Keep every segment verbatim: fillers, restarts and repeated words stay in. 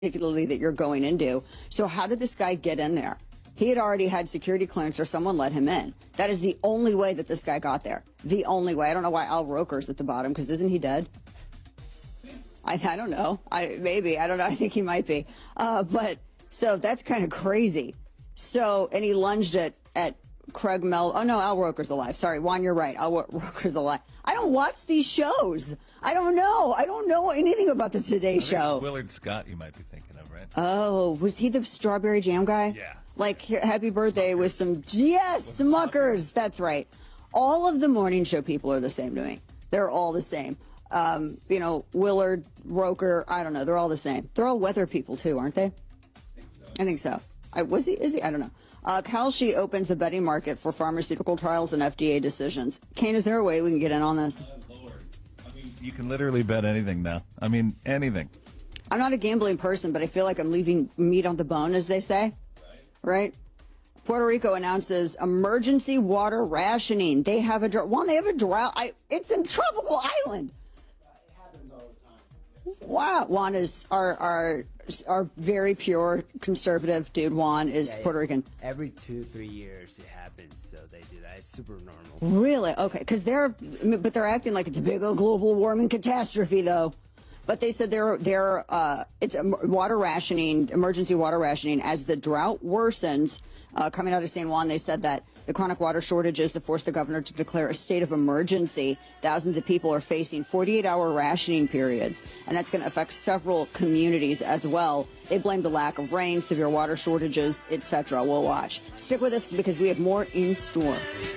particularly that you're going into. So how did this guy get in there? He had already had security clearance or someone let him in. That is the only way that this guy got there. The only way. I don't know why Al Roker's at the bottom, because isn't he dead? I, I don't know. I maybe. I don't know. I think he might be. Uh, but so that's kind of crazy. So, and he lunged it at Craig Mel. Oh, no, Al Roker's alive. Sorry, Juan, you're right. Al Roker's alive. I don't watch these shows. I don't know. I don't know anything about the Today Show. Willard Scott, you might be thinking of, right? Oh, was he the strawberry jam guy? Yeah. Like, happy birthday with some, yes, Smuckers. That's right. All of the morning show people are the same to me. They're all the same. Um, you know, Willard, Roker, I don't know. They're all the same. They're all weather people, too, aren't they? I think so. I think so. I, was he? Is he? I don't know. Uh, Kalshi opens a betting market for pharmaceutical trials and F D A decisions. Kane, is there a way we can get in on this? Oh, Lord. I mean, you can literally bet anything now. I mean, anything. I'm not a gambling person, but I feel like I'm leaving meat on the bone, as they say. Right? Right? Puerto Rico announces emergency water rationing. They have a drought. One, they have a drought. I, it's a tropical island. It happens all the time. Wow. Juan is our, our, our very pure conservative dude. Juan is Yeah, Puerto Rican. Every two, three years it happens, so they do that. It's super normal. Really? Okay. Because they're, but they're acting like it's a big old global warming catastrophe, though. But they said they're, they're, uh, it's a water rationing, emergency water rationing as the drought worsens. Uh, coming out of San Juan, they said that the chronic water shortages have forced the governor to declare a state of emergency. Thousands of people are facing forty-eight hour rationing periods, and that's going to affect several communities as well. They blame the lack of rain, severe water shortages, et cetera. We'll watch. Stick with us because we have more in store.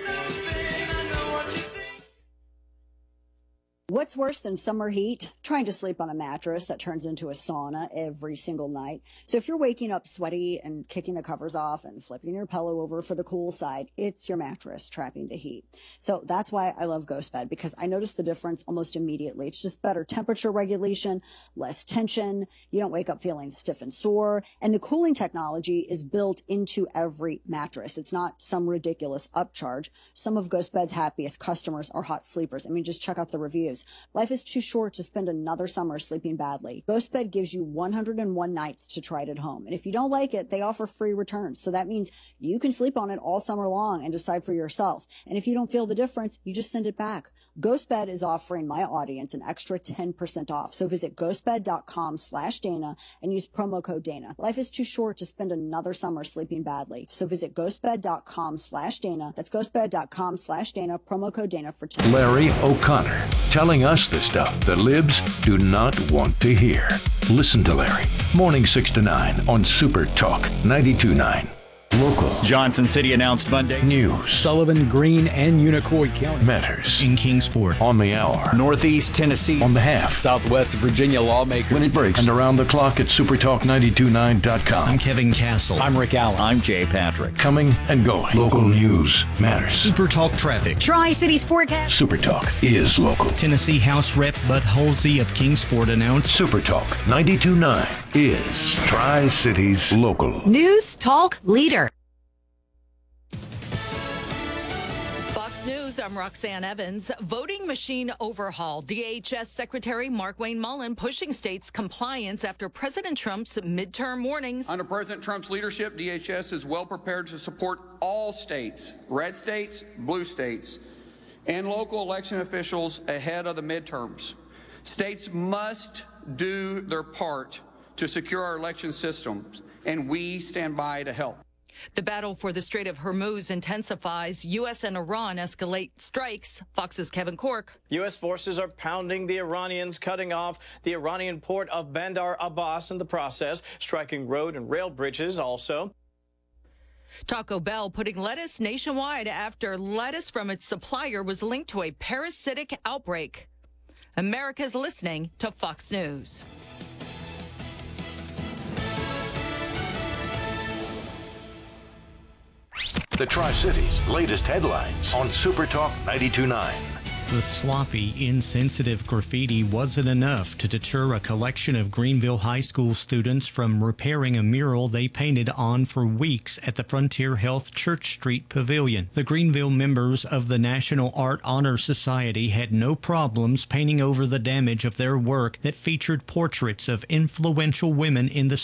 What's worse than summer heat? Trying to sleep on a mattress that turns into a sauna every single night. So if you're waking up sweaty and kicking the covers off and flipping your pillow over for the cool side, it's your mattress trapping the heat. So that's why I love GhostBed, because I notice the difference almost immediately. It's just better temperature regulation, less tension. You don't wake up feeling stiff and sore. And the cooling technology is built into every mattress. It's not some ridiculous upcharge. Some of GhostBed's happiest customers are hot sleepers. I mean, just check out the reviews. Life is too short to spend another summer sleeping badly. GhostBed gives you one hundred one nights to try it at home. And if you don't like it, they offer free returns. So that means you can sleep on it all summer long and decide for yourself. And if you don't feel the difference, you just send it back. GhostBed is offering my audience an extra ten percent off. So visit ghostbed.com slash Dana and use promo code Dana. Life is too short to spend another summer sleeping badly. So visit ghostbed.com slash Dana. That's ghostbed.com slash Dana. Promo code Dana for ten percent. Larry O'Connor, telling us the stuff the libs do not want to hear. Listen to Larry, morning six to nine on Super Talk ninety-two point nine. Local. Johnson City announced Monday. News. Sullivan, Greene, and Unicoi County. Matters. In Kingsport. On the hour. Northeast Tennessee. On the half. Southwest Virginia lawmakers. When it breaks. And around the clock at supertalk nine two nine dot com. I'm Kevin Castle. I'm Rick Allen. I'm Jay Patrick. Coming and going. Local news matters. Super Talk traffic. Tri-City Sportcast. Super Talk is local. Tennessee House Rep Bud Halsey of Kingsport announced Super Talk ninety-two point nine is Tri-Cities local. News Talk Leader. News, I'm Roxanne Evans. Voting machine overhaul. D H S Secretary Markwayne Mullin pushing states' compliance after President Trump's midterm warnings. Under President Trump's leadership, D H S is well prepared to support all states, red states, blue states, and local election officials ahead of the midterms. States must do their part to secure our election systems, and we stand by to help. The battle for the Strait of Hormuz intensifies. U S and Iran escalate strikes. Fox's Kevin Cork. U S forces are pounding the Iranians, cutting off the Iranian port of Bandar Abbas in the process, striking road and rail bridges also. Taco Bell putting lettuce nationwide after lettuce from its supplier was linked to a parasitic outbreak. America's listening to Fox News. The Tri-Cities latest headlines on Super Talk ninety-two point nine. The sloppy, insensitive graffiti wasn't enough to deter a collection of Greenville High School students from repairing a mural they painted on for weeks at the Frontier Health Church Street Pavilion. The Greenville members of the National Art Honor Society had no problems painting over the damage of their work that featured portraits of influential women in the